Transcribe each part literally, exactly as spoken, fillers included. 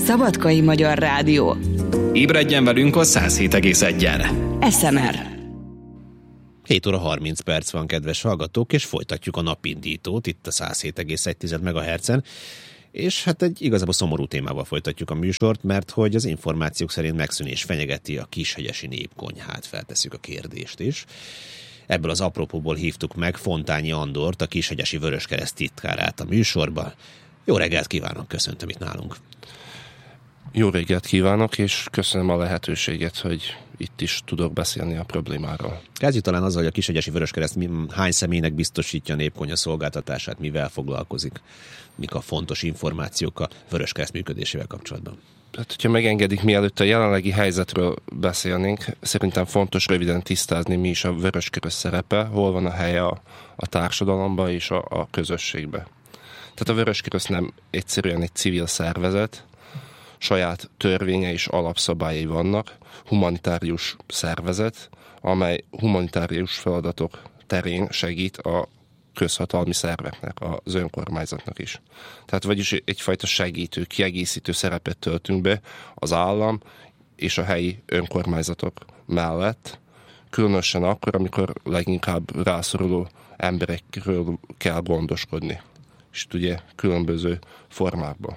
Szabadkai Magyar Rádió. Ébredjen velünk a száz hét egész egyen. es em er. hét óra harminc perc van, kedves hallgatók, és folytatjuk a napindítót itt a száz hét egész egy megahertzen. És hát egy igazából szomorú témával folytatjuk a műsort, mert hogy az információk szerint megszűnés fenyegeti a Kishegyesi Népkonyhát, feltesszük a kérdést is. Ebből az apropóból hívtuk meg Fontányi Andort, a Kishegyesi Vöröskereszt titkárát a műsorba. Jó reggelt kívánok, köszöntöm itt nálunk. Jó reggelt kívánok, és köszönöm a lehetőséget, hogy itt is tudok beszélni a problémáról. Kezdjük talán azzal, hogy a Kishegyesi Vöröskereszt hány személynek biztosítja a népkonyha szolgáltatását, mivel foglalkozik, mik a fontos információk a Vöröskereszt működésével kapcsolatban. Hát, hogyha megengedik, mielőtt a jelenlegi helyzetről beszélnénk, szerintem fontos röviden tisztázni, mi is a Vöröskereszt szerepe, hol van a helye a, a társadalomban és a, a közösségben. Tehát a Vöröskereszt nem egyszerűen egy civil szervezet, saját törvénye és alapszabályai vannak, humanitárius szervezet, amely humanitárius feladatok terén segít a közhatalmi szerveknek, az önkormányzatnak is. Tehát vagyis egyfajta segítő, kiegészítő szerepet töltünk be az állam és a helyi önkormányzatok mellett, különösen akkor, amikor leginkább rászoruló emberekről kell gondoskodni, és ugye különböző formákban.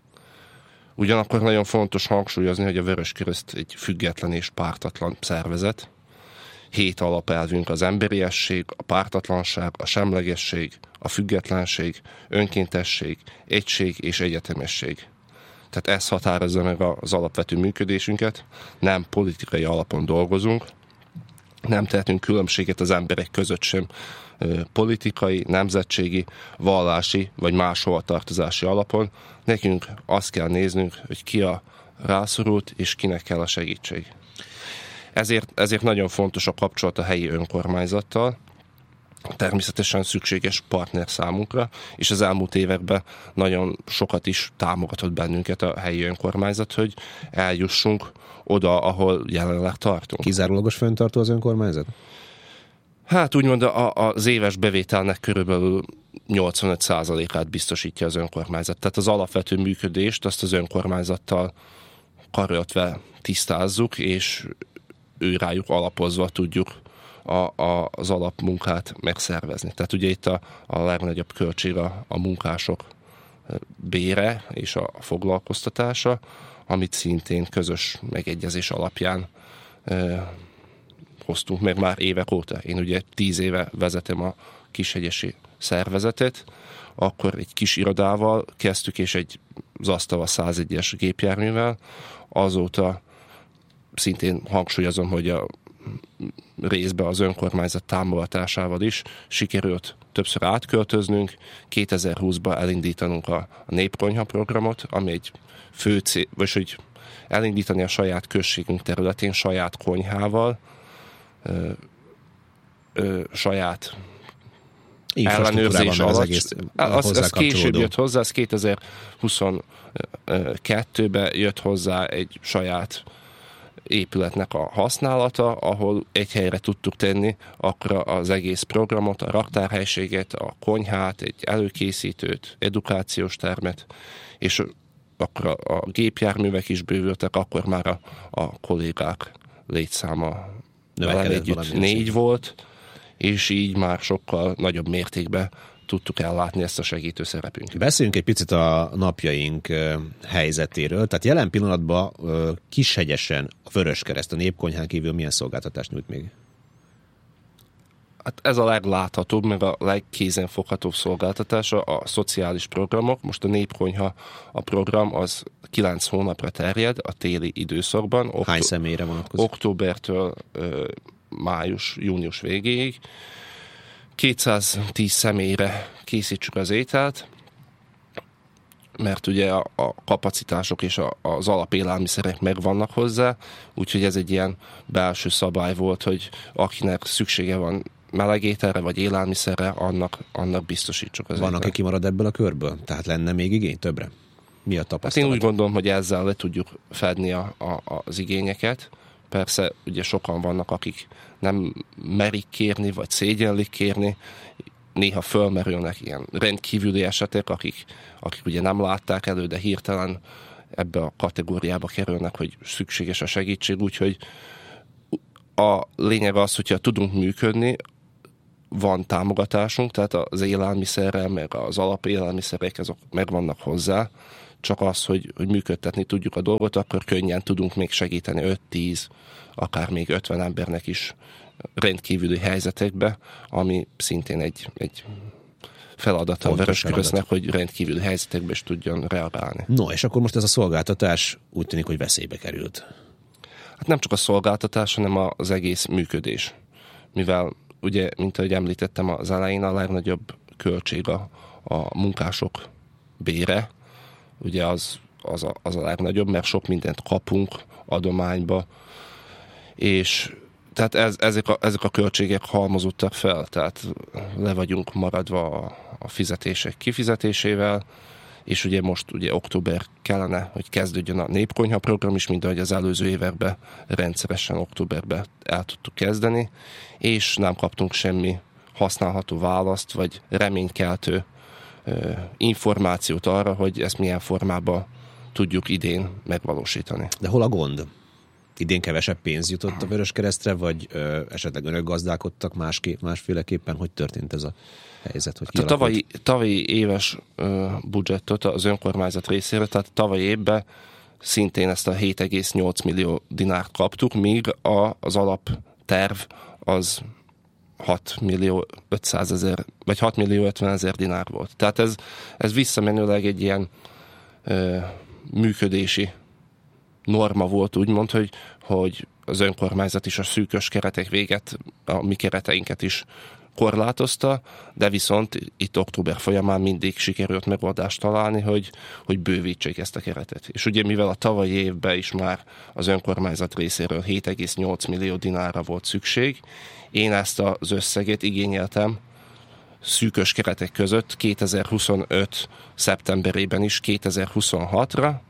Ugyanakkor nagyon fontos hangsúlyozni, hogy a Vöröskereszt egy független és pártatlan szervezet. Hét alapelvünk az emberiesség, a pártatlanság, a semlegesség, a függetlenség, önkéntesség, egység és egyetemesség. Tehát ez határozza meg az alapvető működésünket, nem politikai alapon dolgozunk, nem tehetünk különbséget az emberek között sem politikai, nemzetségi, vallási vagy más hovatartozási alapon. Nekünk azt kell néznünk, hogy ki a rászorult és kinek kell a segítség. Ezért, ezért nagyon fontos a kapcsolat a helyi önkormányzattal, természetesen szükséges partner számunkra, és az elmúlt években nagyon sokat is támogatott bennünket a helyi önkormányzat, hogy eljussunk oda, ahol jelenleg tartunk. Kizárólagos fenntartó az önkormányzat? Hát úgymond a, az éves bevételnek körülbelül nyolcvanöt százalékát biztosítja az önkormányzat. Tehát az alapvető működést azt az önkormányzattal karöltve tisztázzuk, és ő rájuk alapozva tudjuk a, a, az alapmunkát megszervezni. Tehát ugye itt a, a legnagyobb költség a, a munkások bére és a foglalkoztatása, amit szintén közös megegyezés alapján e, hoztunk meg már évek óta. Én ugye tíz éve vezetem a Kishegyesi szervezetet, akkor egy kis irodával kezdtük, és egy Zastava százegyes gépjárművel. Azóta szintén hangsúlyozom, hogy a részben az önkormányzat támogatásával is sikerült többször átköltöznünk, kétezer-húszban elindítanunk a, a Népkonyha programot, ami egy fő cél, vagy hogy elindítani a saját községünk területén, saját konyhával, ö, ö, saját ellenőrzés alatt. Az, egész, az, az később jött hozzá, az kétezer-huszonkettőben jött hozzá egy saját épületnek a használata, ahol egy helyre tudtuk tenni akkor az egész programot, a raktárhelységet, a konyhát, egy előkészítőt, edukációs termet, és akkor a, a gépjárművek is bővültek, akkor már a, a kollégák létszáma velem együtt négy volt, és így már sokkal nagyobb mértékben tudtuk ellátni ezt a segítő szerepünket. Beszéljünk egy picit a napjaink helyzetéről. Tehát jelen pillanatban Kishegyesen a Vöröskereszt, a Népkonyhán kívül milyen szolgáltatást nyújt még? Hát ez a legláthatóbb, meg a legkézenfoghatóbb szolgáltatása a szociális programok. Most a Népkonyha, a program az kilenc hónapra terjed a téli időszakban. Októ- Hány személyre vonatkozik? Októbertől ö, május, június végéig. kétszáztíz személyre készítsük az ételt, mert ugye a, a kapacitások és a, az alapélelmiszerek megvannak hozzá, úgyhogy ez egy ilyen belső szabály volt, hogy akinek szüksége van melegételre vagy élelmiszerre, annak, annak biztosítsuk az Van, ételt. aki kimarad ebből a körből? Tehát lenne még igény többre? Mi a tapasztalat? Hát én úgy gondolom, hogy ezzel le tudjuk fedni a, a, az igényeket. Persze ugye sokan vannak, akik nem merik kérni, vagy szégyellik kérni. Néha fölmerülnek ilyen rendkívüli esetek, akik, akik ugye nem látták elő, de hirtelen ebbe a kategóriába kerülnek, hogy szükséges a segítség, úgyhogy a lényeg az, hogyha tudunk működni, van támogatásunk, tehát az élelmiszerrel, meg az alapélelmiszerek, azok megvannak hozzá, csak az, hogy, hogy működtetni tudjuk a dolgot, akkor könnyen tudunk még segíteni öt-tíz, akár még ötven embernek is rendkívüli helyzetekbe, ami szintén egy, egy feladata a Vöröskörösznek, hogy rendkívüli helyzetekbe is tudjon reagálni. No, és akkor most ez a szolgáltatás úgy tűnik, hogy veszélybe került. Hát nem csak a szolgáltatás, hanem az egész működés. Mivel ugye, mint ahogy említettem az elején, a legnagyobb költség a, a munkások bére, ugye az, az, a, az a legnagyobb, mert sok mindent kapunk adományba, és tehát ez, ezek, a, ezek a költségek halmozottak fel, tehát le vagyunk maradva a, a fizetések kifizetésével, és ugye most ugye október kellene, hogy kezdődjön a népkonyha program is, mint ahogy az előző években rendszeresen októberben el tudtuk kezdeni, és nem kaptunk semmi használható választ, vagy reménykeltő ö, információt arra, hogy ezt milyen formában tudjuk idén megvalósítani. De hol a gond? Idén kevesebb pénz jutott a Vöröskeresztre, vagy ö, esetleg önök gazdálkodtak másképp, másféleképpen? Hogy történt ez a helyzet? Hogy hát a tavalyi, tavalyi éves ö, budgetot az önkormányzat részéről, tehát tavalyi évben szintén ezt a hét egész nyolc millió dinárt kaptuk, míg a, az alapterv az hat millió ötszázezer, vagy hat millió ötven ezer dinár volt. Tehát ez, ez visszamenőleg egy ilyen ö, működési norma volt, úgymond, hogy, hogy az önkormányzat is a szűkös keretek véget, a mi kereteinket is korlátozta, de viszont itt október folyamán mindig sikerült megoldást találni, hogy, hogy bővítsék ezt a keretet. És ugye mivel a tavalyi évben is már az önkormányzat részéről hét egész nyolc millió dinárra volt szükség, én ezt az összeget igényeltem szűkös keretek között kétezer-huszonöt szeptemberében is kétezer-huszonhatra,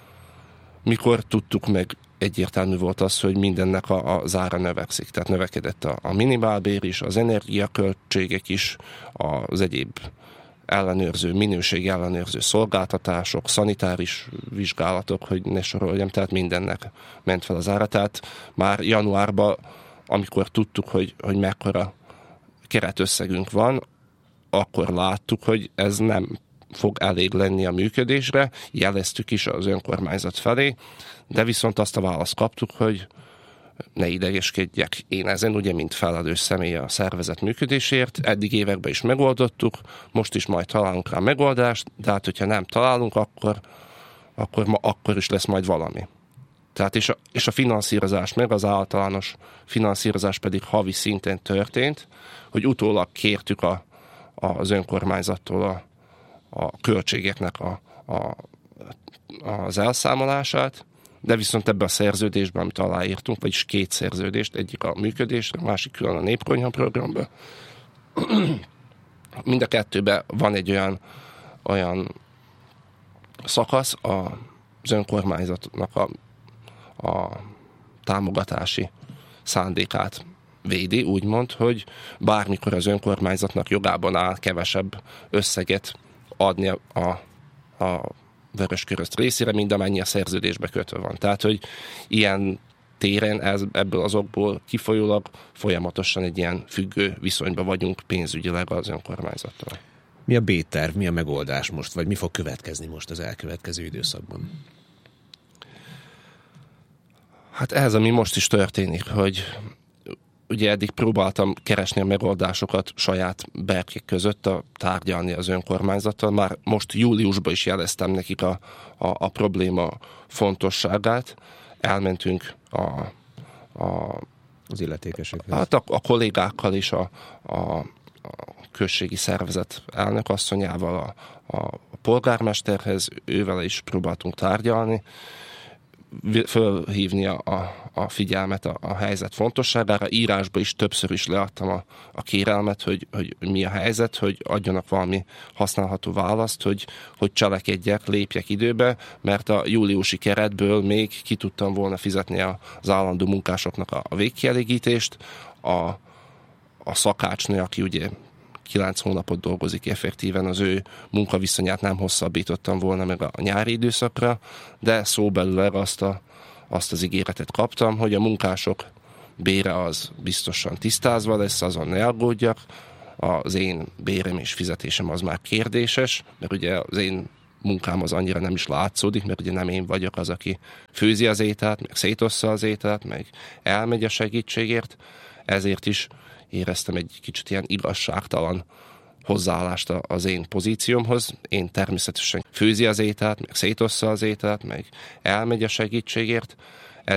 mikor tudtuk meg, egyértelmű volt az, hogy mindennek a, az ára növekszik. Tehát növekedett a, a minimálbér is, az energiaköltségek is, az egyéb ellenőrző, minőség ellenőrző szolgáltatások, szanitáris vizsgálatok, hogy ne soroljam, tehát mindennek ment fel az ára. Tehát már januárban, amikor tudtuk, hogy, hogy mekkora keretösszegünk van, akkor láttuk, hogy ez nem fog elég lenni a működésre, jeleztük is az önkormányzat felé, de viszont azt a választ kaptuk, hogy ne idegeskedjek én ezen, ugye, mint felelős személy a szervezet működésért, eddig években is megoldottuk, most is majd találunk rá megoldást, de hát, hogyha nem találunk, akkor, akkor, ma, akkor is lesz majd valami. Tehát és a, és a finanszírozás, meg az általános finanszírozás pedig havi szinten történt, hogy utólag kértük a, az önkormányzattól a a költségeknek a, a, az elszámolását, de viszont ebben a szerződésben, amit aláírtunk, vagyis két szerződést, egyik a működésre, másik külön a népkonyha programban, mind a kettőben van egy olyan, olyan szakasz az önkormányzatnak a, a támogatási szándékát védi, úgymond, hogy bármikor az önkormányzatnak jogában áll kevesebb összeget adni a, a, a Vörösköröszt részére, mind amennyi a szerződésbe kötve van. Tehát, hogy ilyen téren ez, ebből azokból kifolyólag folyamatosan egy ilyen függő viszonyban vagyunk pénzügyileg az önkormányzattal. Mi a B-terv, mi a megoldás most, vagy mi fog következni most az elkövetkező időszakban? Hát ez, ami most is történik, hogy ugye eddig próbáltam keresni a megoldásokat saját berkek között, a, tárgyalni az önkormányzattal. Már most júliusban is jeleztem nekik a, a, a probléma fontosságát. Elmentünk a, a, az illetékesekhez. Hát a, a kollégákkal is, a, a, a községi szervezet elnökasszonyával, a, a polgármesterhez, ővel is próbáltunk tárgyalni, fölhívni a, a, a figyelmet a, a helyzet fontosságára. Írásba is többször is leadtam a, a kérelmet, hogy, hogy mi a helyzet, hogy adjanak valami használható választ, hogy, hogy cselekedjek, lépjek időbe, mert a júliusi keretből még ki tudtam volna fizetni az állandó munkásoknak a végkielégítést. A, a szakácsnő, aki ugye kilenc hónapot dolgozik effektíven, az ő munkaviszonyát nem hosszabbítottam volna meg a nyári időszakra, de szóbelül erre azt, a, azt az ígéretet kaptam, hogy a munkások bére az biztosan tisztázva lesz, azon ne aggódjak, az én bérem és fizetésem az már kérdéses, mert ugye az én munkám az annyira nem is látszódik, mert ugye nem én vagyok az, aki főzi az ételt, meg szétossza az ételt, meg elmegy a segítségért, ezért is éreztem egy kicsit ilyen igazságtalan hozzáállást az én pozíciómhoz. Én természetesen főzi az ételt, meg szétossza az ételt, meg elmegy a segítségért,